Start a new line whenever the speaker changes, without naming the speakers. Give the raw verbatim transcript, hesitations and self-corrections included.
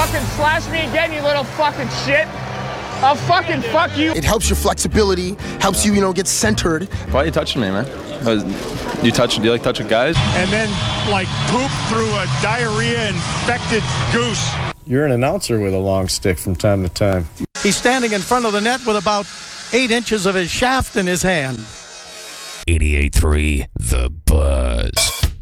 fucking slash me again, you little fucking shit. I'll fucking fuck you.
It helps your flexibility, helps you, you know, get centered.
Why are you touching me, man? You touch? Do you like touching guys?
And then, like, poop through a diarrhea-infected goose.
You're an announcer with a long stick from time to time.
He's standing in front of the net with about eight inches of his shaft in his hand.
eighty-eight point three The Buzz.